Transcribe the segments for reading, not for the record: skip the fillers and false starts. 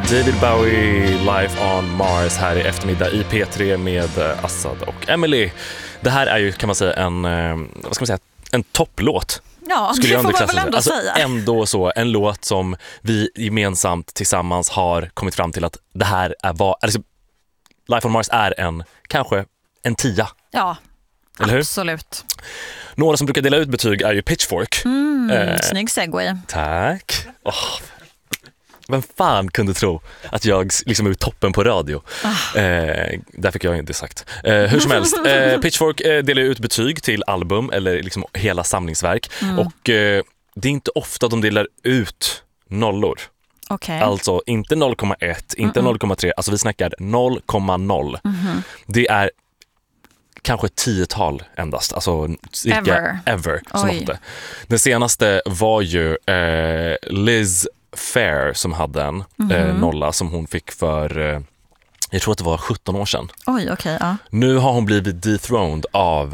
David Bowie live on Mars här i eftermiddag i P3 med Assad och Emily. Det här är ju, kan man säga, en topplåt. Ja, det får man väl ändå säga. Ändå så, en låt som vi gemensamt tillsammans har kommit fram till att det här är Live on Mars är kanske en 10. Ja, eller hur? Absolut. Några som brukar dela ut betyg är ju Pitchfork. Snygg segway. Tack. Vem fan kunde tro att jag liksom är toppen på radio? Där fick jag inte sagt. Hur som helst, Pitchfork delar ut betyg till album eller liksom hela samlingsverk. Och det är inte ofta de delar ut nollor. Okay. Alltså inte 0,1, inte 0,3. Alltså vi snackar 0,0. Det är kanske 10-tal endast. Alltså cirka ever som åkte. Den senaste var ju Liz Fair som hade en nolla som hon fick för jag tror att det var 17 år sedan. Oj, okej, ja. Nu har hon blivit dethroned av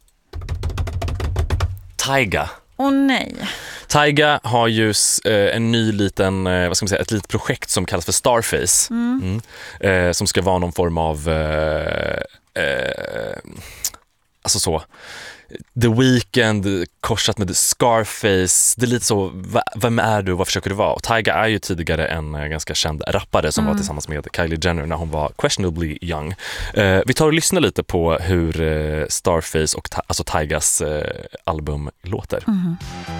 Tyga. Nej. Tyga har ju en ny liten, ett litet projekt som kallas för Starface. Som ska vara någon form av alltså så The Weeknd korsat med Scarface. Det är lite så, vem är du, vad försöker du vara? Och Tyga är ju tidigare en ganska känd rappare som var tillsammans med Kylie Jenner när hon var questionably young. Vi tar och lyssnar lite på hur Starface och alltså Tygas album låter.